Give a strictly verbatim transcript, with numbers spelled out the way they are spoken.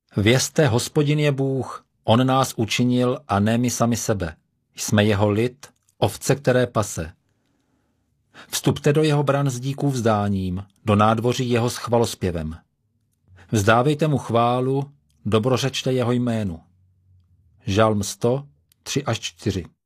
Vězte, Hospodin je Bůh, on nás učinil a ne my sami sebe. Jsme jeho lid, ovce, které pase. Vstupte do jeho bran s díků vzdáním, do nádvoří jeho s chvalospěvem. Vzdávejte mu chválu, dobrořečte jeho jménu. Žalm sto, tři až čtyři.